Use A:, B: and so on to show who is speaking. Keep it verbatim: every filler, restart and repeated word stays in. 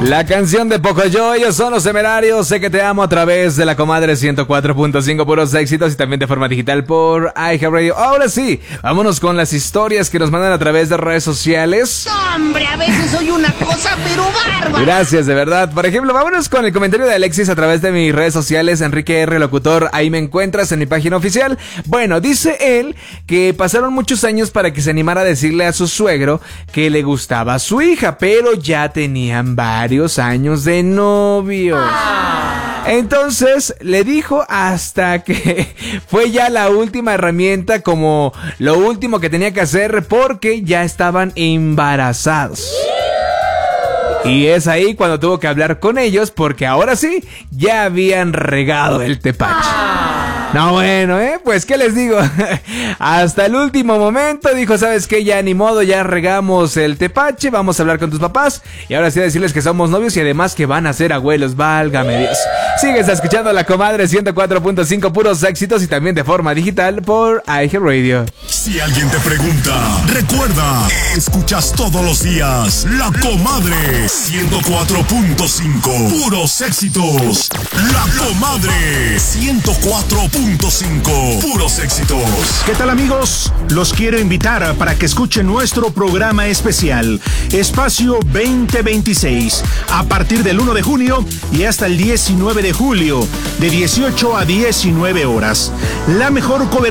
A: La canción de Pocoyo, ellos son los Temerarios. Sé que te amo a través de la comadre ciento cuatro punto cinco, puros éxitos, y también de forma digital por iHeartRadio. Ahora sí, vámonos con las historias que nos mandan a través de redes sociales.
B: Hombre, a veces soy una cosa pero bárbara.
A: Gracias, de verdad. Por ejemplo, vámonos con el comentario de Alexis a través de mis redes sociales, Enrique R. Locutor. Ahí me encuentras en mi página oficial. Bueno, dice él que pasaron muchos años para que se animara a decirle a su suegro que le gustaba a su hija, pero ya tenían varios años de novios. Entonces le dijo hasta que fue ya la última herramienta, como lo último que tenía que hacer, porque ya estaban embarazados. Y es ahí cuando tuvo que hablar con ellos, porque ahora sí, ya habían regado el tepache. No, bueno, ¿eh? Pues, ¿qué les digo? Hasta el último momento dijo, ¿sabes qué? Ya ni modo, ya regamos el tepache, vamos a hablar con tus papás. Y ahora sí a decirles que somos novios y además que van a ser abuelos, válgame Dios. Sigues escuchando a la comadre ciento cuatro punto cinco, puros éxitos, y también de forma digital por iHeartRadio.
C: Si alguien te pregunta, recuerda, escuchas todos los días La Comadre ciento cuatro punto cinco, puros éxitos. La Comadre ciento cuatro punto cinco, puros éxitos.
D: ¿Qué tal, amigos? Los quiero invitar para que escuchen nuestro programa especial Espacio veinte veintiséis a partir del uno de junio y hasta el diecinueve de julio de dieciocho a diecinueve horas. La mejor cobertura